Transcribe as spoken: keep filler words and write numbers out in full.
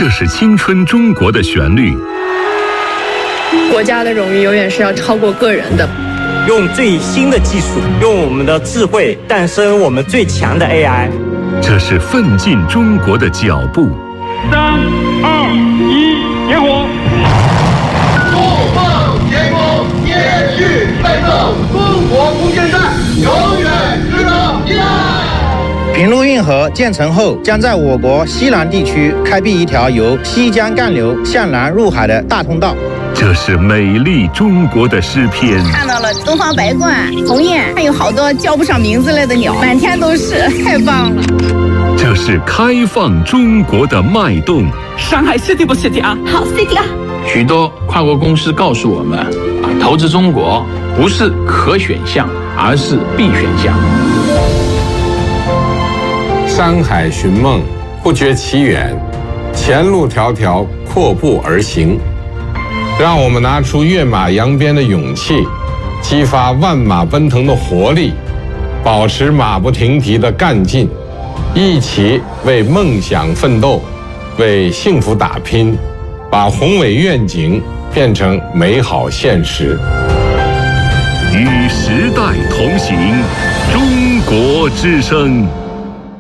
这是青春中国的旋律。 国家的荣誉永远是要超过个人的。 用最新的技术，用我们的智慧诞生我们最强的 A I。 这是奋进中国的脚步。 三二一，点火！ 不放前锋，接续奋斗，中国空间站永远值得依赖。 平陆运河建成后，将在我国西南地区开辟一条由西江干流向南入海的大通道。 这是美丽中国的诗篇。 看到了东方白鹳、鸿雁，还有好多叫不上名字来的鸟，满天都是，太棒了。 这是开放中国的脉动。 上海 City 不 City 啊？ 好 City 啊！ 许多跨国公司告诉我们，啊，投资中国不是可选项，而是必选项。 山海寻梦，不觉其远；前路迢迢，阔步而行。让我们拿出跃马扬鞭的勇气，激发万马奔腾的活力，保持马不停蹄的干劲，一起为梦想奋斗，为幸福打拼，把宏伟愿景变成美好现实。 与时代同行，中国之声。